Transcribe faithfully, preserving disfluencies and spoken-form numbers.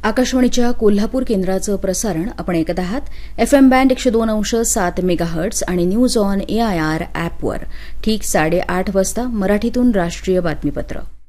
आकाशवाणीच्या कोल्हापूर केंद्राचं प्रसारण आपण ऐकत आहात एफएम बँड एकशे दोन अंश सात मेगाहर्ट्ज आणि न्यूज ऑन एआयआर ॲपवर ठीक साडेआठ वाजता मराठीतून राष्ट्रीय बातमीपत्र.